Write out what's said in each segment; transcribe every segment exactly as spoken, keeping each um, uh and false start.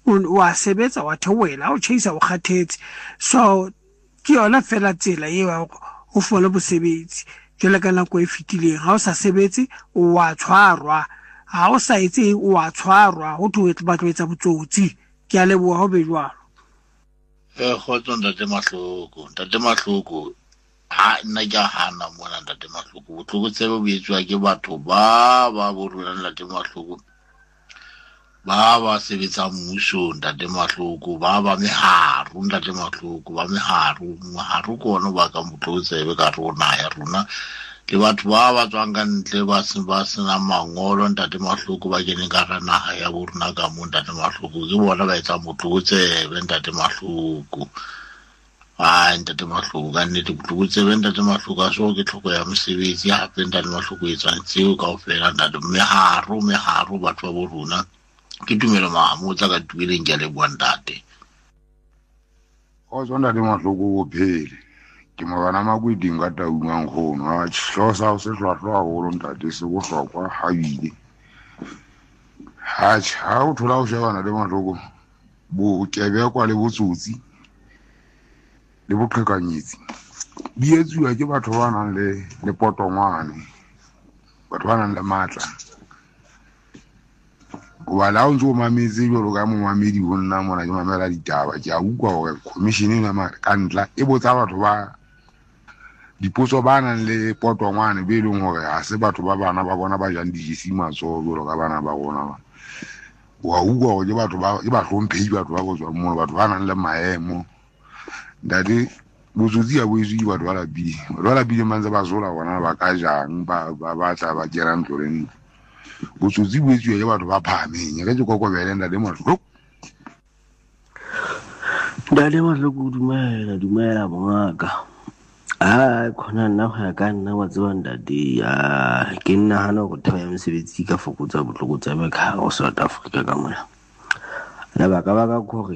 wa sebetsa wa theoela o chase o khathetse so ke yona fela tsela e wa o fola bosebetsi jela kana go e fitileng ha o sa sebetse o wa tshwarwa ha o sa etse o wa tshwarwa ho thuwe batho etsa botsotsi ke a leboha ho be jwalo e khotso ntate Mahloko ntate Mahloko ha nna ke hana mona ntate Mahloko botloko tsebe bo etswa ke batho ba ba borona ntate Mahloko ba ba sebetsa mmuso ntate Mahloko ba ba meharu ntate Mahloko ba meharu meharu kona ba ka botloko tsebe ka rona ya rona le batho ba ba tswang ka ntle ba se ba sena mangolo ntate Mahloko ba kene ka ga naga ya borona ka mo ntate Mahloko ke bona ba etsa botloko tsebe ntate Mahloko ai ntate Mahloko ka nnete botloko tsebe ntate Mahloko a so ke tlhoko ya mosebetsi hape ntate Mahloko e tsang tseo kaofela ntate meharu meharu batho ba borona ke tumelo mahamotsa ka tueleng ke le bwantate o tsona le Mahloko go phele ke mabana makweding ka taungang khono a tshlosa o se hlwahlwa go lo ntate se go hlokwa ha bile ha ha o thola o shebana le Mahloko bo kebe kwa le botsotsi le boqhekanyetsi di etsuwa ke batho ba nang le le potongwane batho ba nang le matla wa la o ntso mametse jolo ka mo mamedi ho nna mona ke mamela ditaba ke a utlwa hore commission ena ma kantla e botsa batho ba dipotso ba nang le potongwane be leng hore ha se batho ba bana ba bona ba jang dijisi matso jolo ka bana ba bona wa utlwa hore ke batho ba ke ba hlomphehi batho ba botswa mo batho ba nang le maemo ndade botsotsi ya boitswi batho ba la bi ba la bi manza ba zola bona ba ka jang ba ba ba tla ba kera ntoleng botsotsi boitswi ya batho ba phameng ke go kokobela ndade Mahloko ndade Mahloko dumela dumela bongaka ah khona nna go ya ka nna wa tswa ndade ya ke nna hana go thaba ya mosebetsi ka fokotsa botloko tsa me ka go South Africa ka mona la ba ka ba ka khore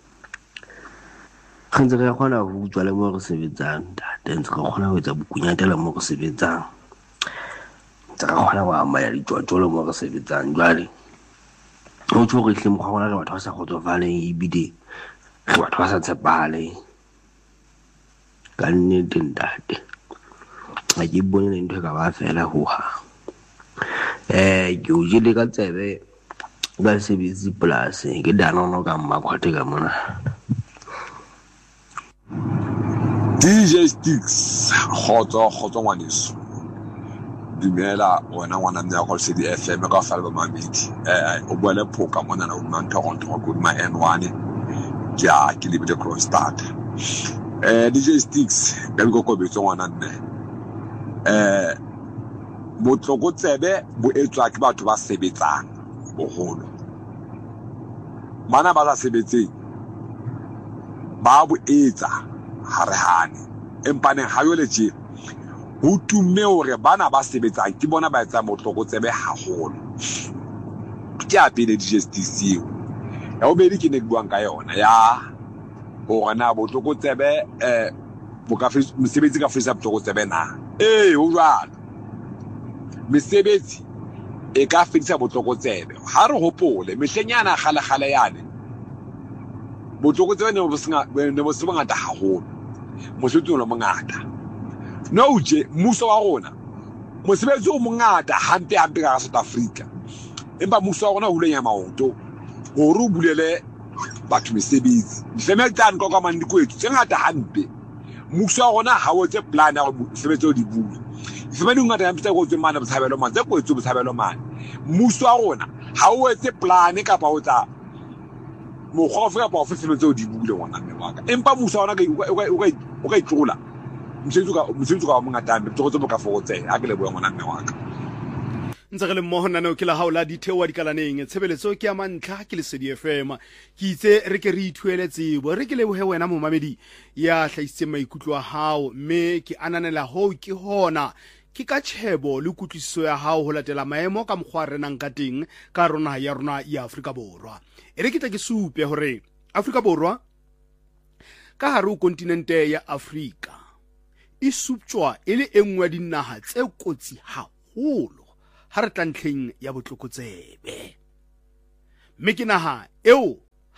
khantse re khona go utswa le mo re sebetsang ndade ntse re khona go etsa bokunyatela mo re sebetsang tsa khona wa ama ya ditjotjolo mo re sebetsang jwale o tlo re hle mo khona le batho ba sa kgotsofaleng e bide re batho ba sa tshepale ka nnete ndate a ke bone le ntho ka ba fela ho ha eh ke o jele ka tsebe ba sebetsi plus ke dana no ka mmakhwate ka mona D J Sticks khotso khotso ngwaneso dumela wena ngwana mme ya go se di F M ka fa ba mamedi eh o bole phoka mona na o mantho go ntho go ma N one ja ke le bile cross start eh D J Sticks ka go go betso ngwana nne eh botloko tsebe bo etswa ke batho ba sebetsang boholo mana ba sa sebetseng ba bo etsa harehane empane ha yo letse ho tumme hore bana ba sebetsang ke bona ba etsa botloko tsebe haholo ke a pele D J Sticks eo ya o bedi ke ne ke buang ka yona ya o na botloko tsebe eh bo ka fisa mosebetsi ka fisa botloko tsebe na eh ho jwalo mesebetsi e ka fisa botloko tsebe ha re hopole mehlenyana gale gale yane botloko tsebe ne bo singa ne bo se bangata haholo mosebetsi o le mongata no je muso wa rona mosebetsi o mongata hampe hampe ka South Africa empa muso wa rona o hulenya maoto go re bulele batho mesebetsi difemetsa nko ka mandi kwethu tse ngata hampe muso wa rona ha o tse plan ya mosebetsi o di bula difemedi ngata ya mpitsa go tse mana botshabelo man tse kwetsu botshabelo man muso wa rona ha o etse plan ka pa o tsa mo khofa pa o fefemetsa o di bula ngwana mme waka empa muso wa rona ka o ka o ka itlola mosebetsi ka mosebetsi ka mongata hampe tso go tse boka fotse ha ke le boya ngwana mme waka ntse re le mmoho nna ke la haola ditheo di kalaneng tshebeletso ke ya mantla ke le S D F M ke itse re ke re ithuele tsebo re ke le bohe wena momamedi ya hlaisitse maikutlo a hao mme ke ananela ho ke hona ke ka tshebo le kutlwisiso ya hao ho latela maemo ka mokgwa re nang ka teng ka rona ya rona ya Afrika Borwa e re ke tla ke supe hore Afrika Borwa ka hare ho kontinente ya Afrika e suptswa e le engwe dinaha tse kotsi haholo ha re tlantleng ya botloko tsebe mme ke naha eo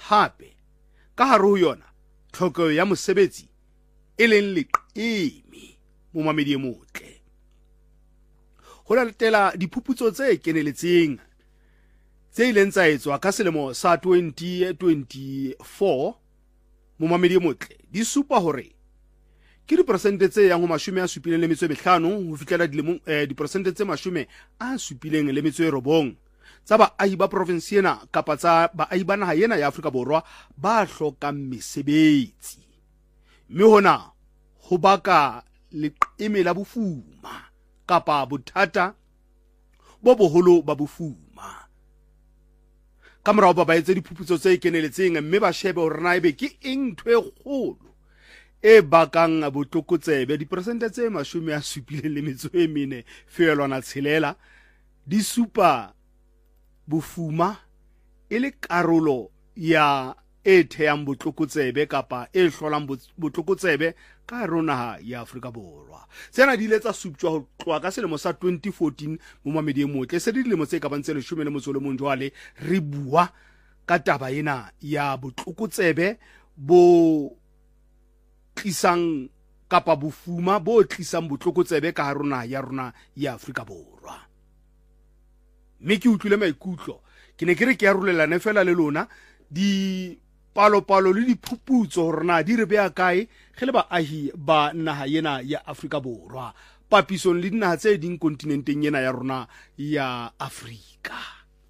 hape ka hare ho yona tlhokeho ya mosebetsi e leng leqeme momamedi e motle. Ho latela diphuputso tse keneletseng tse ileng tsa etswa ka selemo sa twenty twenty-four momamedi e motle di supa hore ke diperesente tse yang ho mashome a supileng le metso e mehlano ho fihlela dilemong eh, diperesente tse mashome a supileng le metso e robong tsa baahi ba province ena kapa tsa baahi ba naha ena ya Afrika Borwa ba hlokang mesebetsi, mme hona ho baka leqeme la bofuma kapa bothata bo boholo ba bofuma. Ka morao ba ba etse diphuputso tse keneletseng mme ba shebe hore na ebe ke eng ntho e kgolo e bakang botlokotsebe. Diperesente tse mashome a supileng le metso e mene feelwana tshelela di supa bofuma e le karolo ya e theyang botlokotsebe kapa e hlolang botlokotsebe ka rona ya Afrika Borwa. Tsena di ile tsa suptjwa ho tloha ka selemo sa twenty fourteen momamedi e motle se di dilemo tse ka bang tse leshome le motso le mong jwale re bua ka taba ena ya botlokotsebe bo tlisang kapa bofuma bo tlisang botlokotsebe ka rona ya rona ya Afrika Borwa. Mme ke utlwile maikutlo ke ne ke re ke arolelane fela le lona di palo-palo le diphuputso hore na di re beha kae ge le baahi ba naha ena ya Afrika Borwa papisong le dinaha tse ding kontinenteng ena ya rona ya Afrika.